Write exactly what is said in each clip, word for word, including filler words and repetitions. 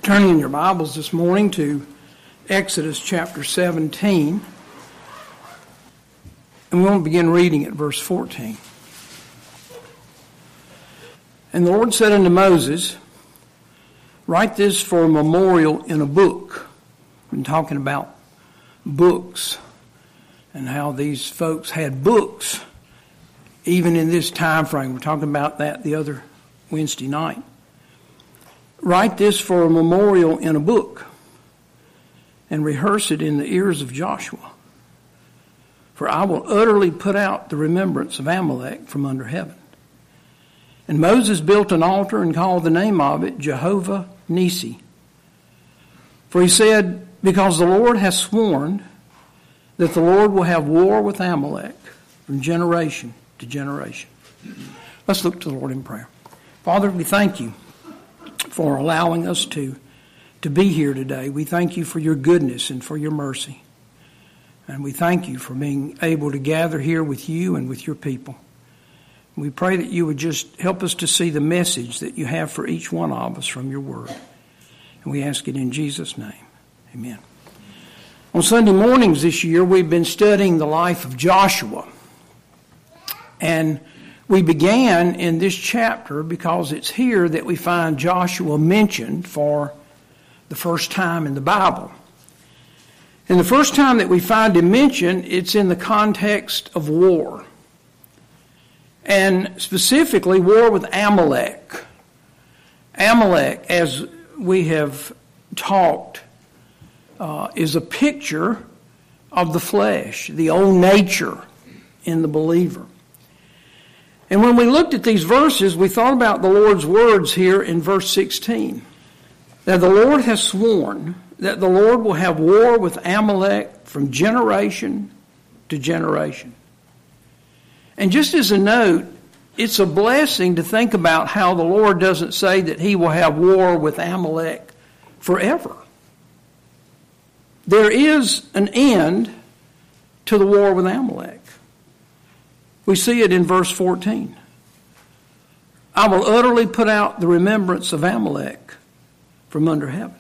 turning in your Bibles this morning to Exodus chapter seventeen. And we'll begin reading at verse fourteen. And the Lord said unto Moses, write this for a memorial in a book. We've been talking about books and how these folks had books even in this time frame. We're talking about that the other Wednesday night. Write this for a memorial in a book and rehearse it in the ears of Joshua. For I will utterly put out the remembrance of Amalek from under heaven. And Moses built an altar and called the name of it Jehovah Nissi. For he said, because the Lord has sworn that the Lord will have war with Amalek from generation to generation. Let's look to the Lord in prayer. Father, we thank you for allowing us to, to be here today. We thank you for your goodness and for your mercy. And we thank you for being able to gather here with you and with your people. We pray that you would just help us to see the message that you have for each one of us from your word. And we ask it in Jesus' name. Amen. On Sunday mornings this year, we've been studying the life of Joshua. And we began in this chapter because it's here that we find Joshua mentioned for the first time in the Bible. And the first time that we find him mentioned, it's in the context of war. And specifically, war with Amalek. Amalek, as we have talked, uh, is a picture of the flesh, the old nature in the believer. And when we looked at these verses, we thought about the Lord's words here in verse sixteen. That the Lord has sworn that the Lord will have war with Amalek from generation to generation. And just as a note, it's a blessing to think about how the Lord doesn't say that he will have war with Amalek forever. There is an end to the war with Amalek. We see it in verse fourteen. I will utterly put out the remembrance of Amalek from under heaven.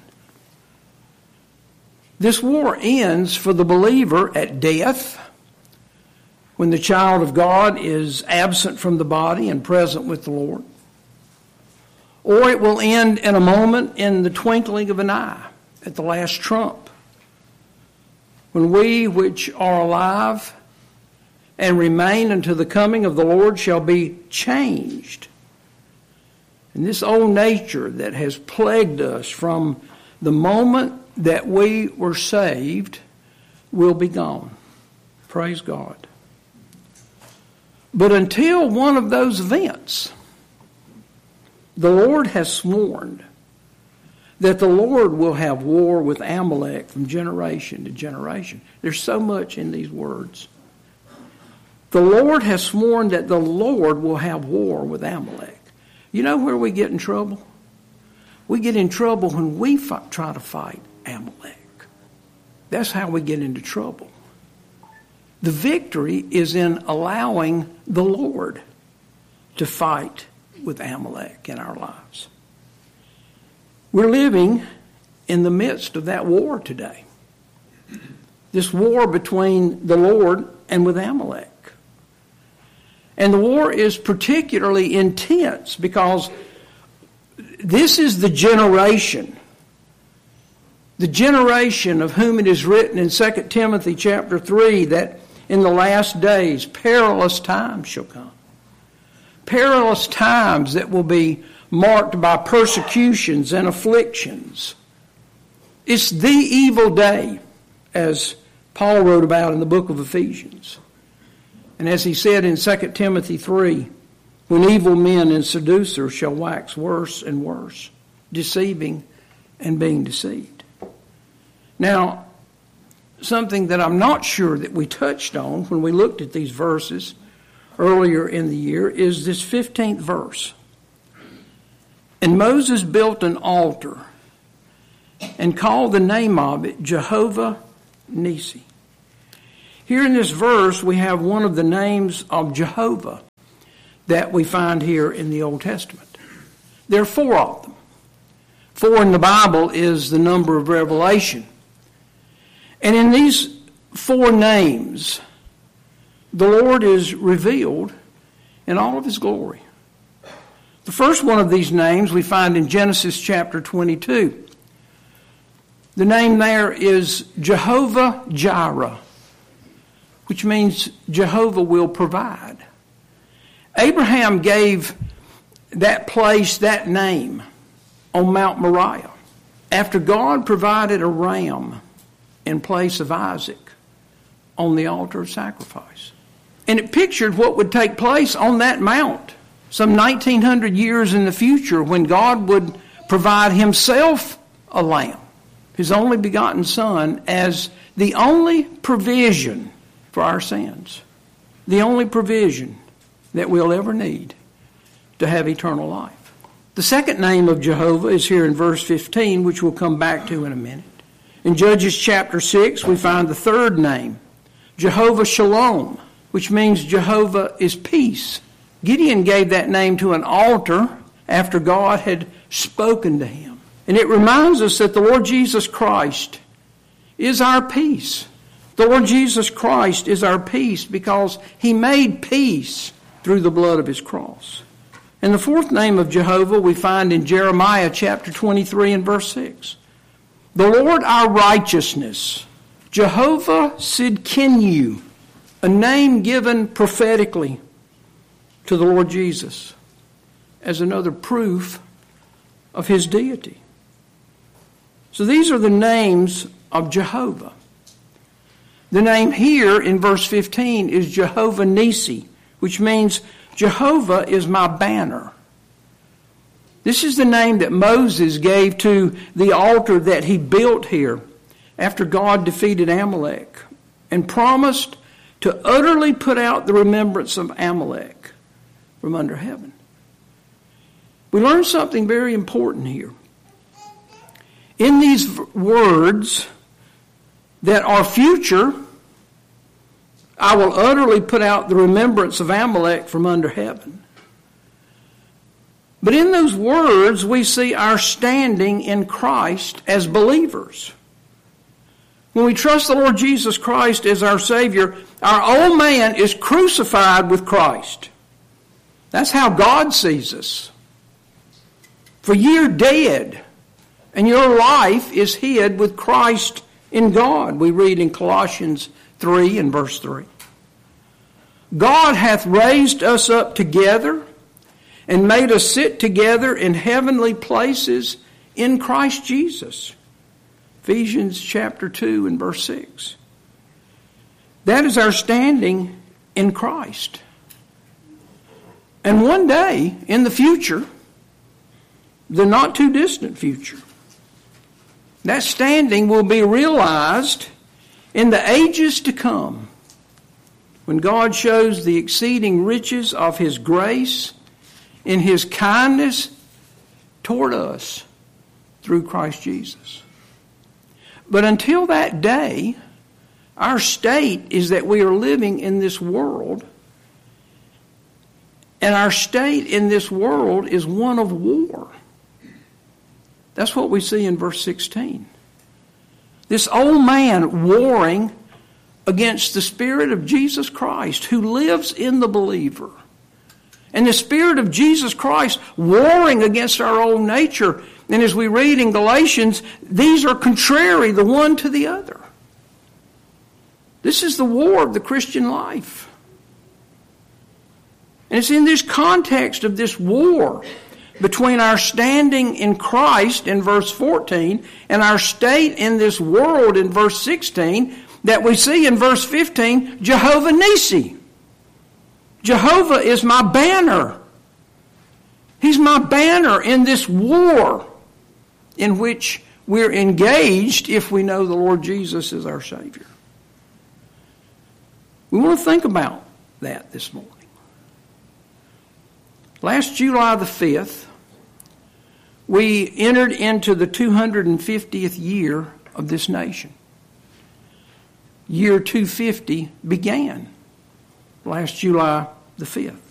This war ends for the believer at death, when the child of God is absent from the body and present with the Lord. Or it will end in a moment in the twinkling of an eye, at the last trump, when we which are alive and remain until the coming of the Lord shall be changed. And this old nature that has plagued us from the moment that we were saved will be gone. Praise God. But until one of those events, the Lord has sworn that the Lord will have war with Amalek from generation to generation. There's so much in these words. The Lord has sworn that the Lord will have war with Amalek. You know where we get in trouble? We get in trouble when we fight, try to fight Amalek. That's how we get into trouble. The victory is in allowing the Lord to fight with Amalek in our lives. We're living in the midst of that war today. This war between the Lord and with Amalek. And the war is particularly intense because this is the generation, the generation of whom it is written in Second Timothy chapter three that in the last days perilous times shall come. Perilous times that will be marked by persecutions and afflictions. It's the evil day, as Paul wrote about in the book of Ephesians. And as he said in Second Timothy three, when evil men and seducers shall wax worse and worse, deceiving and being deceived. Now, something that I'm not sure that we touched on when we looked at these verses earlier in the year is this fifteenth verse. And Moses built an altar and called the name of it Jehovah Nissi. Here in this verse, we have one of the names of Jehovah that we find here in the Old Testament. There are four of them. Four in the Bible is the number of revelation. And in these four names, the Lord is revealed in all of his glory. The first one of these names we find in Genesis chapter twenty-two. The name there is Jehovah Jireh, which means Jehovah will provide. Abraham gave that place that name on Mount Moriah after God provided a ram in place of Isaac on the altar of sacrifice. And it pictured what would take place on that mount some nineteen hundred years in the future when God would provide himself a lamb, his only begotten Son, as the only provision for our sins, the only provision that we'll ever need to have eternal life. The second name of Jehovah is here in verse fifteen, which we'll come back to in a minute. In Judges chapter six, we find the third name, Jehovah Shalom, which means Jehovah is peace. Gideon gave that name to an altar after God had spoken to him. And it reminds us that the Lord Jesus Christ is our peace. The Lord Jesus Christ is our peace because he made peace through the blood of his cross. And the fourth name of Jehovah we find in Jeremiah chapter twenty-three and verse six. The Lord our righteousness, Jehovah Sidkenu, a name given prophetically to the Lord Jesus as another proof of his deity. So these are the names of Jehovah. The name here in verse fifteen is Jehovah Nissi, which means Jehovah is my banner. This is the name that Moses gave to the altar that he built here after God defeated Amalek and promised to utterly put out the remembrance of Amalek from under heaven. We learn something very important here. In these words that are future, I will utterly put out the remembrance of Amalek from under heaven. But in those words, we see our standing in Christ as believers. When we trust the Lord Jesus Christ as our Savior, our old man is crucified with Christ. That's how God sees us. For you're dead, and your life is hid with Christ in God, we read in Colossians three and verse three. God hath raised us up together and made us sit together in heavenly places in Christ Jesus. Ephesians chapter two and verse six. That is our standing in Christ. And one day in the future, the not too distant future, that standing will be realized in the ages to come when God shows the exceeding riches of his grace in his kindness toward us through Christ Jesus. But until that day, our state is that we are living in this world, and our state in this world is one of war. That's what we see in verse sixteen. This old man warring against the Spirit of Jesus Christ who lives in the believer. And the Spirit of Jesus Christ warring against our old nature. And as we read in Galatians, these are contrary the one to the other. This is the war of the Christian life. And it's in this context of this war between our standing in Christ in verse fourteen and our state in this world in verse sixteen that we see in verse fifteen, Jehovah Nissi. Jehovah is my banner. He's my banner in this war in which we're engaged if we know the Lord Jesus is our Savior. We want to think about that this morning. Last July the fifth, we entered into the two hundred fiftieth year of this nation. Year two hundred fifty began last July the fifth.